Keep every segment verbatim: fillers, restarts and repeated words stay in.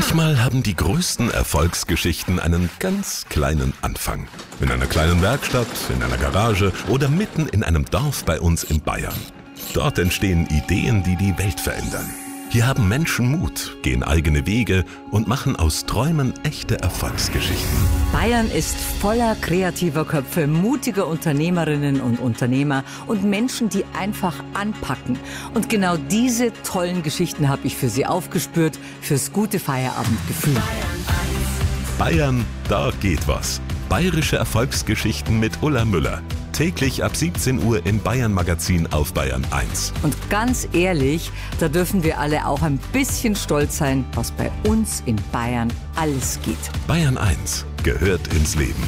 Manchmal haben die größten Erfolgsgeschichten einen ganz kleinen Anfang. In einer kleinen Werkstatt, in einer Garage oder mitten in einem Dorf bei uns in Bayern. Dort entstehen Ideen, die die Welt verändern. Hier haben Menschen Mut, gehen eigene Wege und machen aus Träumen echte Erfolgsgeschichten. Bayern ist voller kreativer Köpfe, mutiger Unternehmerinnen und Unternehmer und Menschen, die einfach anpacken. Und genau diese tollen Geschichten habe ich für Sie aufgespürt, fürs gute Feierabendgefühl. Bayern, da geht was. Bayerische Erfolgsgeschichten mit Ulla Müller. Täglich ab siebzehn Uhr im Bayern Magazin auf Bayern eins. Und ganz ehrlich, da dürfen wir alle auch ein bisschen stolz sein, was bei uns in Bayern alles geht. Bayern eins gehört ins Leben.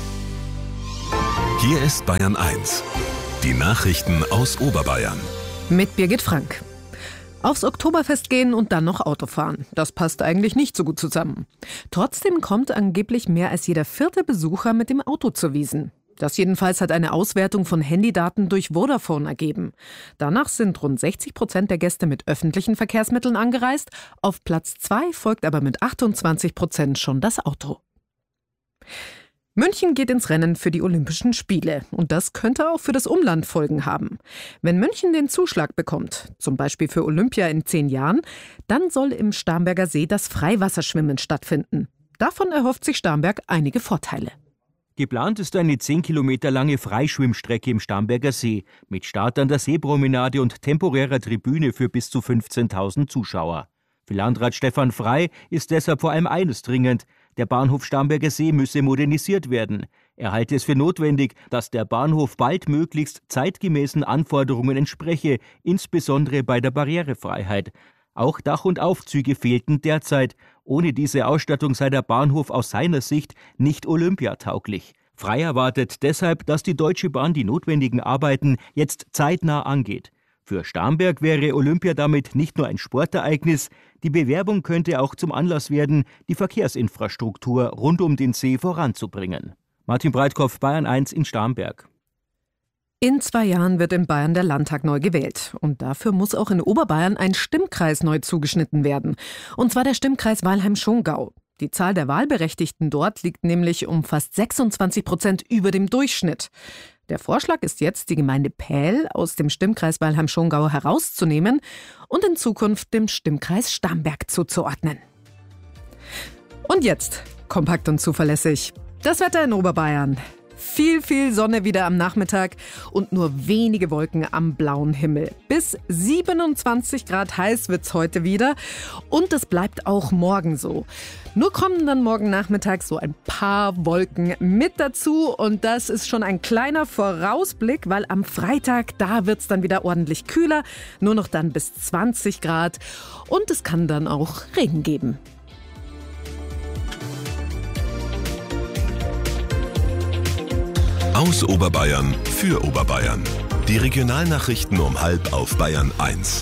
Hier ist Bayern eins. Die Nachrichten aus Oberbayern. Mit Birgit Frank. Aufs Oktoberfest gehen und dann noch Auto fahren. Das passt eigentlich nicht so gut zusammen. Trotzdem kommt angeblich mehr als jeder vierte Besucher mit dem Auto zur Wiesn. Das jedenfalls hat eine Auswertung von Handydaten durch Vodafone ergeben. Danach sind rund sechzig Prozent der Gäste mit öffentlichen Verkehrsmitteln angereist. Auf Platz zwei folgt aber mit achtundzwanzig Prozent schon das Auto. München geht ins Rennen für die Olympischen Spiele. Und das könnte auch für das Umland Folgen haben. Wenn München den Zuschlag bekommt, zum Beispiel für Olympia in zehn Jahren, dann soll im Starnberger See das Freiwasserschwimmen stattfinden. Davon erhofft sich Starnberg einige Vorteile. Geplant ist eine zehn Kilometer lange Freischwimmstrecke im Starnberger See mit Start an der Seepromenade und temporärer Tribüne für bis zu fünfzehntausend Zuschauer. Für Landrat Stefan Frey ist deshalb vor allem eines dringend: Der Bahnhof Starnberger See müsse modernisiert werden. Er halte es für notwendig, dass der Bahnhof baldmöglichst zeitgemäßen Anforderungen entspreche, insbesondere bei der Barrierefreiheit. Auch Dach- und Aufzüge fehlten derzeit. Ohne diese Ausstattung sei der Bahnhof aus seiner Sicht nicht olympiatauglich. Frey erwartet deshalb, dass die Deutsche Bahn die notwendigen Arbeiten jetzt zeitnah angeht. Für Starnberg wäre Olympia damit nicht nur ein Sportereignis, die Bewerbung könnte auch zum Anlass werden, die Verkehrsinfrastruktur rund um den See voranzubringen. Martin Breitkopf, Bayern eins in Starnberg. In zwei Jahren wird in Bayern der Landtag neu gewählt. Und dafür muss auch in Oberbayern ein Stimmkreis neu zugeschnitten werden. Und zwar der Stimmkreis Weilheim-Schongau. Die Zahl der Wahlberechtigten dort liegt nämlich um fast sechsundzwanzig Prozent über dem Durchschnitt. Der Vorschlag ist jetzt, die Gemeinde Pähl aus dem Stimmkreis Weilheim-Schongau herauszunehmen und in Zukunft dem Stimmkreis Starnberg zuzuordnen. Und jetzt, kompakt und zuverlässig, das Wetter in Oberbayern. Viel, viel Sonne wieder am Nachmittag und nur wenige Wolken am blauen Himmel. Bis siebenundzwanzig Grad heiß wird's heute wieder und es bleibt auch morgen so. Nur kommen dann morgen Nachmittag so ein paar Wolken mit dazu und das ist schon ein kleiner Vorausblick, weil am Freitag, da wird's dann wieder ordentlich kühler, nur noch dann bis zwanzig Grad und es kann dann auch Regen geben. Aus Oberbayern für Oberbayern. Die Regionalnachrichten um halb auf Bayern eins.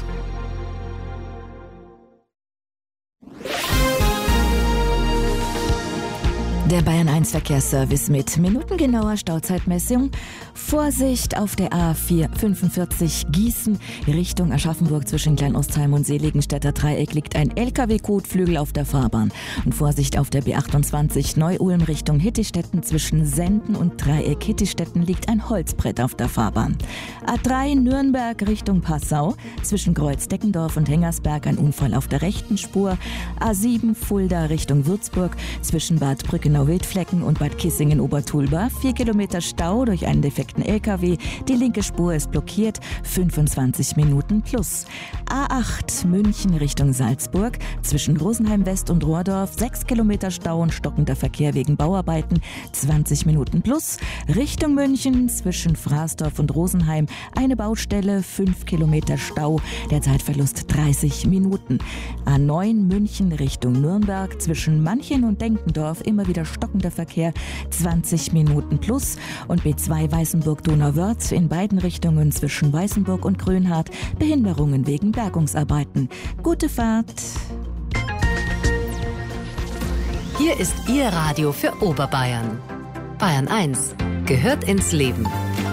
Der Bayern eins Verkehrsservice mit minutengenauer Stauzeitmessung. Vorsicht auf der A vier fünfundvierzig Gießen Richtung Aschaffenburg zwischen Kleinostheim und Seligenstädter Dreieck liegt ein L K W-Kotflügel auf der Fahrbahn. Und Vorsicht auf der B achtundzwanzig Neu-Ulm Richtung Hittistetten zwischen Senden und Dreieck Hittistetten liegt ein Holzbrett auf der Fahrbahn. A drei Nürnberg Richtung Passau zwischen Kreuz-Deckendorf und Hengersberg ein Unfall auf der rechten Spur. A sieben Fulda Richtung Würzburg zwischen Bad Brückenau-Wildflecken und Bad Kissingen-Obertulba. Vier Kilometer Stau durch einen defekten L K W. Die linke Spur ist blockiert. fünfundzwanzig Minuten plus. A acht München Richtung Salzburg. Zwischen Rosenheim West und Rohrdorf. Sechs Kilometer Stau und stockender Verkehr wegen Bauarbeiten. zwanzig Minuten plus. Richtung München zwischen Fraßdorf und Rosenheim. Eine Baustelle. fünf Kilometer Stau. Der Zeitverlust dreißig Minuten. A neun München Richtung Nürnberg. Zwischen Manchen und Denkendorf immer wieder stockender Verkehr. zwanzig Minuten plus. Und B zwei Weißenburg-Donauwörth in beiden Richtungen zwischen Weißenburg und Grönhardt. Behinderungen wegen Bergungsarbeiten. Gute Fahrt! Hier ist Ihr Radio für Oberbayern. Bayern eins gehört ins Leben.